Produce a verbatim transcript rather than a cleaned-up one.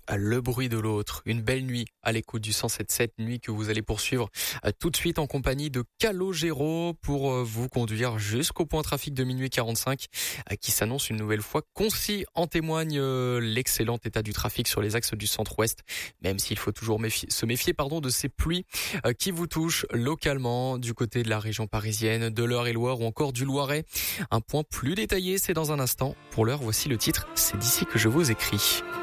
Le bruit de l'autre. Une belle nuit à l'écoute du cent sept sept, nuit que vous allez poursuivre tout de suite en compagnie de Calogero pour vous conduire jusqu'au point trafic de minuit quarante-cinq qui s'annonce une nouvelle fois concis. En témoigne l'excellent état du trafic sur les axes du centre-ouest, même s'il faut toujours méfier, se méfier pardon, de ces pluies qui vous touchent localement du côté de la région parisienne, de l'Eure-et-Loir ou encore du Loiret. Un point plus détaillé, c'est dans un instant. Pour l'heure, voici le titre, c'est d'ici que je vous écris.